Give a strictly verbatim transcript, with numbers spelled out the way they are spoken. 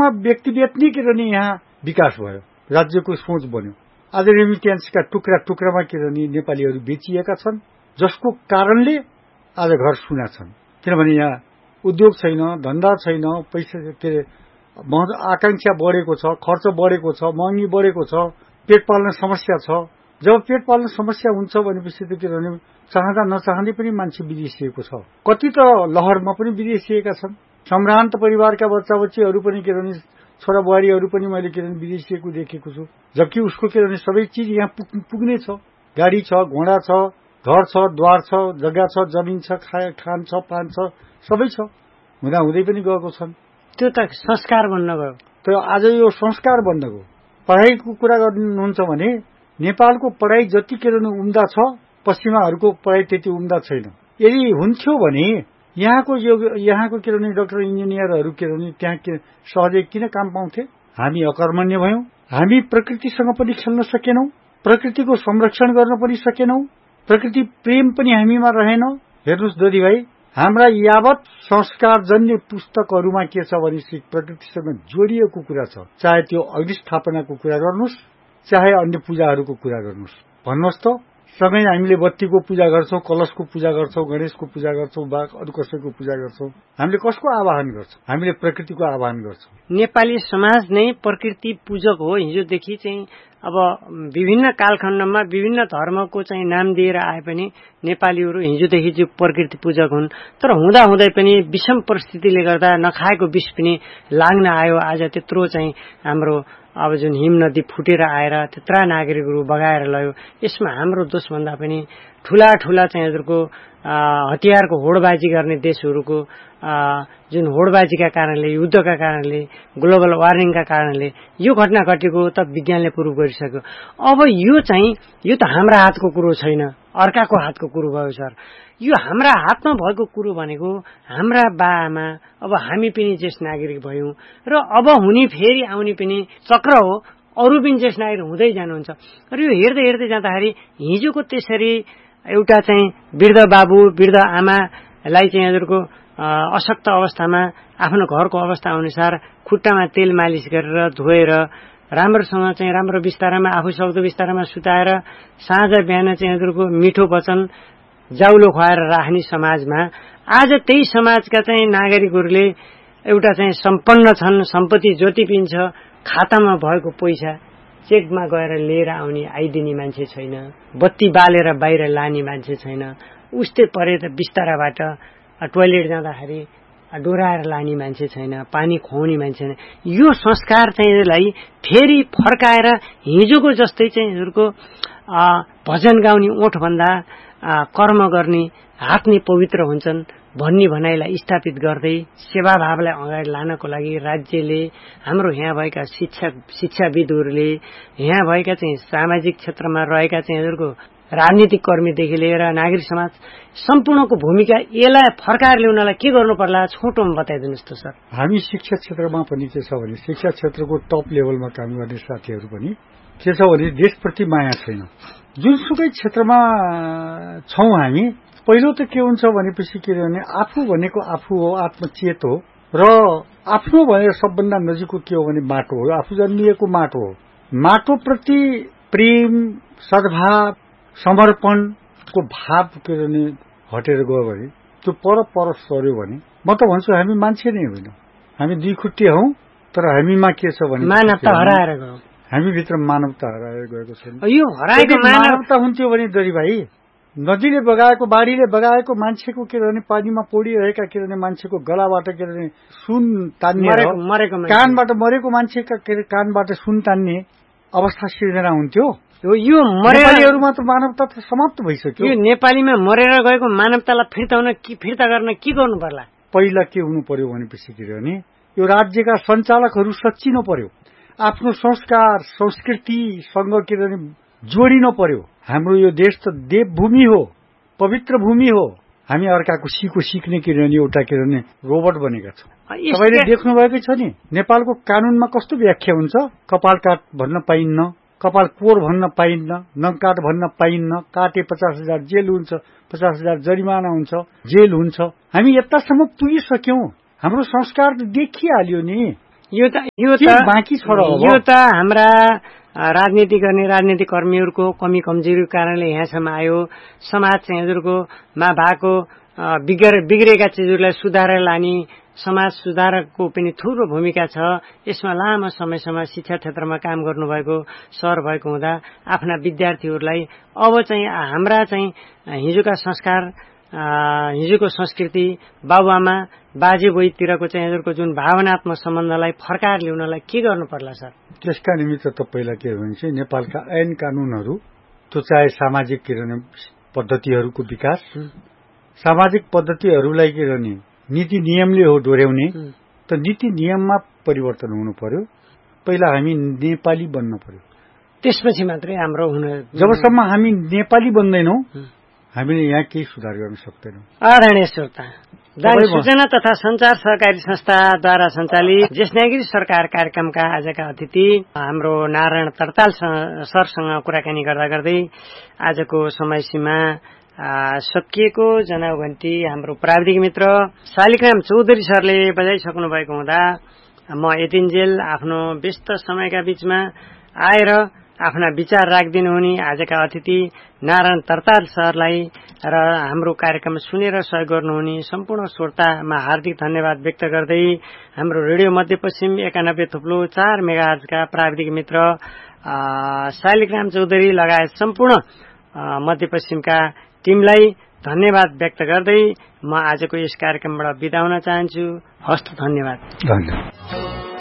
लाखमा व्यक्ति बेच्ने किनभने यहाँ विकास भयो, राज्यको सोच बन्यो। आज रेमिटेन्सका टुक्रा टुक्रामा किनभने नेपालीहरू बेचिएका छन्, जसको कारणले आज घर सुना छन्। किनभने यहाँ उद्योग छैन, धन्दा छैन, पैसा के अरे आकांक्षा बढेको छ, खर्च बढेको छ, महँगी बढेको छ, पेट पाल्न समस्या छ। जब पेट पाल्न समस्या हुन्छ भनेपछि त किनभने चाहँदा नचाहँदै पनि मान्छे विदेशिएको छ। कति त लहरमा पनि विदेशिएका छन्। सम्भ्रान्त परिवारका बच्चा बच्चीहरू पनि किनभने छोरा बुहारीहरू पनि मैले किनभने विदेशिएको देखेको छु। जबकि उसको किनभने सबै चिज यहाँ पुग्ने छ, गाडी छ, घोडा छ, घर छ, द्वार छ, जग्गा छ, जमिन छ, खान छ, पान छ, सबै छ, हुँदा हुँदै पनि गएको छन्। त्यो त संस्कार बन्न गयो। त्यो आज यो संस्कार बन्न गयो। पढाइको कुरा गर्नुहुन्छ भने नेपालको पढाइ जति किनभने उम्दा छ, पश्चिमाहरूको पढाइ त्यति उम्दा छैन। यदि हुन्थ्यो भने यहाँको यहाँको किनभने डाक्टर इन्जिनियरहरू किनभने त्यहाँ सहजै किन काम पाउँथे? हामी अकर्मण्य भयौं, हामी प्रकृतिसँग पनि खेल्न सकेनौं, प्रकृतिको संरक्षण गर्न पनि सकेनौं, प्रकृति प्रेम पनि हामीमा रहेन। हेर्नुहोस् दोदी भाइ, हाम्रा यावत संस्कारजन्य पुस्तकहरूमा के छ भने प्रकृतिसँग जोडिएको कुरा छ। चाहे त्यो अग्निस्थापनाको कुरा गर्नुहोस्, चाहे अन्य पूजाहरूको कुरा गर्नुहोस्। भन्नुहोस् त, सँगै हामीले बत्तीको पूजा गर्छौं, कलशको पूजा गर्छौं, गणेशको पूजा गर्छौं, बा अरू कसैको पूजा गर्छौं। हामीले कसको आवाहन गर्छौं? हामीले प्रकृतिको आवाहन गर्छौं। नेपाली समाज नै प्रकृति पूजक हो। हिजोदेखि चाहिँ अब विभिन्न कालखण्डमा विभिन्न धर्मको चाहिँ नाम दिएर आए पनि नेपालीहरू हिजोदेखि चाहिँ प्रकृति पूजक हुन्। तर हुँदा हुँदै पनि विषम परिस्थितिले गर्दा नखाएको विष पनि लाग्न आयो। आज त्यत्रो चाहिँ हाम्रो अब जुन हिम नदी फुटेर आएर त्यत्रा नागरिकहरू बगाएर लग्यो। यसमा हाम्रो दोष भन्दा पनि ठूला ठूला चाहिँ हजुरको हतियारको होडबाजी गर्ने देशहरूको जुन होडबाजीका कारणले, युद्धका कारणले, ग्लोबल वार्मिङका कारणले यो घटना घटेको त विज्ञानले प्रुभ गरिसक्यो। अब यो चाहिँ यो त हाम्रा हातको कुरो छैन, अर्काको हातको कुरो भयो सर। यो हाम्रा हातमा भएको कुरो भनेको हाम्रा बाआमा, अब हामी पनि ज्येष्ठ नागरिक भयौं र अब हुने फेरि आउने पनि चक्र हो। अरू पनि ज्येष्ठ नागरिक हुँदै जानुहुन्छ र यो हेर्दै हेर्दै जाँदाखेरि हिजोको त्यसरी एउटा चाहिँ वृद्ध बाबु वृद्ध आमालाई चाहिँ हजुरको अशक्त अवस्थामा आफ्नो घरको अवस्था अनुसार खुट्टामा तेल मालिस गरेर धोएर राम्रोसँग चाहिँ राम्रो बिस्तारामा आफू सक्दो बिस्तारामा सुताएर साँझ बिहान चाहिँ हजुरको मिठो वचन जाउलो खुवाएर राख्ने समाजमा आज त्यही समाजका चाहिँ नागरिकहरूले एउटा चाहिँ सम्पन्न छन्, सम्पत्ति जति पनि छ, खातामा भएको पैसा चेकमा गएर लिएर आउने आइदिने मान्छे छैन, बत्ती बालेर बाहिर लाने मान्छे छैन, उस्तै परे त बिस्ताराबाट टोयलेट जाँदाखेरि डोराएर लाने मान्छे छैन, पानी खुवाउने मान्छे छैन। यो संस्कार चाहिँलाई फेरि फर्काएर हिजोको जस्तै चाहिँ हजुरको भजन गाउने ओठभन्दा कर्म गर्ने हात नै पवित्र हुन्छन् भन्ने भनाइलाई स्थापित गर्दै सेवाभावलाई अगाडि लानको लागि राज्यले, हाम्रो यहाँ भएका शिक्षक शिक्षाविदहरूले, यहाँ भएका चाहिँ सामाजिक क्षेत्रमा रहेका चाहिँ हजुरको राजनीतिक कर्मीदेखि लिएर नागरिक समाज सम्पूर्णको भूमिका यसलाई फर्काएर ल्याउनलाई के गर्नु पर्ला छोटोमा बताइदिनुहोस् त सर। हामी शिक्षा क्षेत्रमा पनि के छ भने शिक्षा क्षेत्रको टप लेभलमा काम गर्ने साथीहरू पनि के छ भने देशप्रति माया छैन। जुनसुकै क्षेत्रमा छौं हामी, पहिलो त के हुन्छ भनेपछि के भने आफू भनेको आफू हो, आत्मचेत हो र आफ्नो भनेर सबभन्दा नजिकको के हो भने माटो हो, आफू जन्मिएको माटो हो। माटोप्रति प्रेम, सद्भाव, समर्पणको भाव के भने हटेर गयो भने त्यो पर पर सर्यो भने म त भन्छु हामी मान्छे नै होइनौं, हामी दुई खुट्टे हौं। तर हामीमा के छ भने मानवता हराएर गयो, हामीभित्र मानवता हराएर गएको छ। यो हराएको मानवता हुन्थ्यो भने दरी भाइ नदीले बगाएको, बाढीले बगाएको मान्छेको के भने पानीमा पोडिरहेका के भने मान्छेको गलाबाट के भने सुन तान्ने, कानबाट मरेको मान्छेका के कानबाट सुन तान्ने अवस्था सिर्जना हुन्थ्यो। यो नेपालीहरूमा त मानवता त समाप्त भइसक्यो। यो नेपालीमा मरेर गएको मानवतालाई फिर्ता हुन कि फिर्ता गर्न के गर्नु पर्ला? पहिला के हुनु पर्यो भनेपछि के भने यो राज्यका सञ्चालकहरू सच्चिनु पर्यो, आफ्नो संस्कार संस्कृतिसँग के भने जोडिनु पर्यो। हाम्रो यो देश त देवभूमि हो, पवित्र भूमि हो। हामी अर्काको सिको सिक्ने के भने एउटा के भने रोबोट बनेका छौं। तपाईले देख्नु भएको छ नि नेपालको कानूनमा कस्तो व्याख्या हुन्छ? कपाल काट भन्न पाइन्न, कपाल कोर भन्न पाइन्न, नङ काट भन्न पाइन्न, काटे पचास हजार जेल हुन्छ, पचास हजार जरिमाना हुन्छ, जेल हुन्छ। हामी यतासम्म पुगिसक्यौं, हाम्रो संस्कार देखिहाल्यो नि। यो त यो त बाँकी छ र यो त हाम्रा राजनीति गर्ने राजनीतिक कर्मीहरूको कमी कमजोरीको कारणले यहाँसम्म आयो। समाज चाहिँ हजुरको मा भएको बिग्रेका चिजहरूलाई सुधारेर लाने समाज सुधारकको पनि ठूलो भूमिका छ। यसमा लामो समयसम्म शिक्षा क्षेत्रमा काम गर्नुभएको सर भएको हुँदा आफ्ना विद्यार्थीहरूलाई अब चाहिँ हाम्रा चाहिँ हिजोका संस्कार हिजोको संस्कृति बाबुआमा बाजे बोइतिरको चाहिँ हजुरको जुन भावनात्मक सम्बन्धलाई फर्काएर ल्याउनलाई के गर्नु पर्ला सर? त्यसका निमित्त त पहिला के हो भने चाहिँ नेपालका ऐन कानूनहरू, त्यो चाहे सामाजिक के गर्ने पद्धतिहरूको विकास, सामाजिक पद्धतिहरूलाई के गर्ने नीति नियमले हो डोर्याउने, त नीति नियममा परिवर्तन हुनु पर्यो। पहिला हामी नेपाली बन्न पर्यो, त्यसपछि मात्रै हाम्रो हुन। जबसम्म हामी नेपाली बन्दैनौं हामीले यहाँ केही सुधार गर्न सक्दैनौं। आदरणीय श्रोता, सूचना तथा संचार सहकारी संस्थाद्वारा सञ्चालित ज्येष्ठनागरिक सरकार कार्यक्रमका आजका अतिथि हाम्रो नारायण तरताल सरसँग कुराकानी गर्दा गर्दै आजको समय सीमा सकिएको जनाउ घण्टी हाम्रो प्राविधिक मित्र शालिग्राम चौधरी सरले बजाइसक्नु भएको हुँदा म यतिन्जेल आफ्नो व्यस्त समयका बीचमा आएर आफ्ना विचार राखिदिनु हुने आजका अतिथि नारायण तरताल सरलाई र हाम्रो कार्यक्रम सुनेर सहयोग गर्नुहुने सम्पूर्ण श्रोतामा हार्दिक धन्यवाद व्यक्त गर्दै हाम्रो रेडियो मध्यपश्चिम एकानब्बे थुप्लो चार मेगाहर्जका प्राविधिक मित्र शालिग्राम चौधरी लगायत सम्पूर्ण मध्यपश्चिमका टिमलाई धन्यवाद व्यक्त गर्दै म आजको यस कार्यक्रमबाट बिदा हुन चाहन्छु। हस्त धन्यवाद। धन्यवाद।